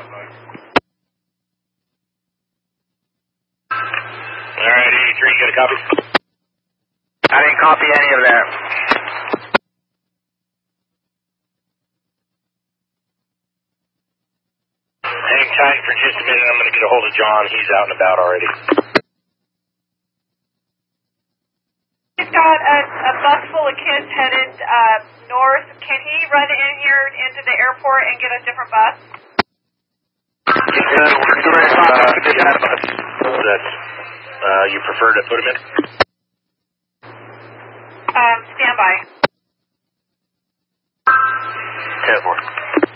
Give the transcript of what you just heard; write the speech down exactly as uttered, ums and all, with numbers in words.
All right, eighty-three, you got a copy? I didn't copy any of that. Hang tight for just a minute. I'm going to get a hold of John. He's out and about already. He's got a, a bus full of kids headed uh, north. Can he run in here into the airport and get a different bus? Yeah, uh, yeah, that's, uh, you prefer to put him in? Um, stand by. ten four.